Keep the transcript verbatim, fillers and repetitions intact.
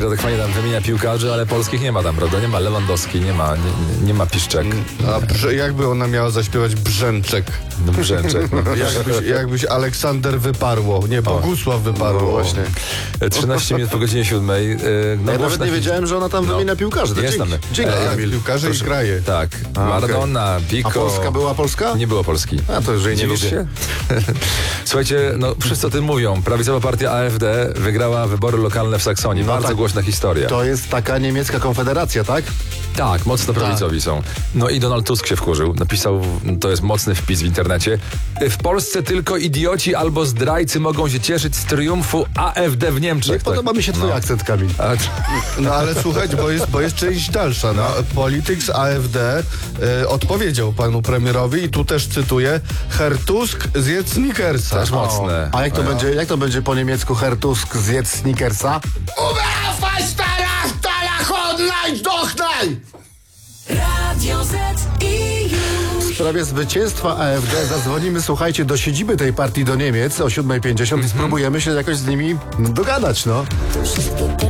że tak fajnie tam wymienia piłkarzy, ale polskich nie ma tam, prawda? Nie ma Lewandowski, nie ma, nie, nie ma Piszczek. A brze, jakby ona miała zaśpiewać Brzęczek? No, Brzęczek. No. Jakbyś, jakbyś Aleksander Wyparło. Nie, Bogusław Wyparło No. właśnie. trzynaście minut po godzinie siódmej. Yy, no, Ja nawet głośna nie his- wiedziałem, że ona tam No. wymienia piłkarzy. To Jest dzięki, tam. dzięki E, Kamil. Piłkarze i kraje. Tak. A, Maradona, Pico. A Polska była Polska? Nie było Polski. A to już jej nie Dziwisz lubię. się? Słuchajcie, no wszyscy o tym mówią. Prawicowa partia A F D wygrała wybory lokalne w Saksonii. No Bardzo tak. głośna historia. To jest taka niemiecka konfederacja, tak? Tak, mocno prawicowi są. No i Donald Tusk się wkurzył. Napisał, to jest mocny wpis w internecie. W Polsce tylko idioci albo zdrajcy mogą się cieszyć z triumfu A F D w Niemczech. Nie podoba mi się twój no. akcent, Kamil. A, No ale słuchajcie, bo jest, bo jest część dalsza. No, Politics A F D e, odpowiedział panu premierowi i tu też cytuję: Herr Tusk, zjedz Snickersa. też mocne. A jak to, będzie, jak to będzie po niemiecku Herr Tusk zjedz Snickersa? Radio Z i W sprawie zwycięstwa A F D zadzwonimy, słuchajcie, do siedziby tej partii do Niemiec o siódma pięćdziesiąt i spróbujemy się jakoś z nimi dogadać, no. Wszystkie te